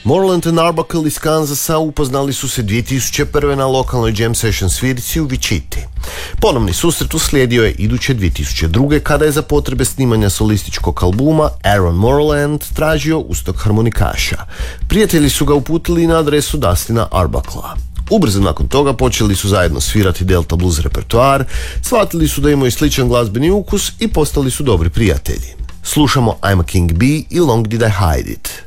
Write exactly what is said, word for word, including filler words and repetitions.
Moreland and Arbuckle iz Kanzasa upoznali su se dvije tisuće prve na lokalnoj jam session svirci u Wichiti. Ponovni susret uslijedio je iduće dvije tisuće druge kada je za potrebe snimanja solističkog albuma Aaron Moreland tražio ustog harmonikaša. Prijatelji su ga uputili na adresu Dustina Arbuckla. Ubrzo nakon toga počeli su zajedno svirati Delta blues repertoar, shvatili su da imaju sličan glazbeni ukus i postali su dobri prijatelji. Slušamo I'm a King Bee i Long Did I Hide It.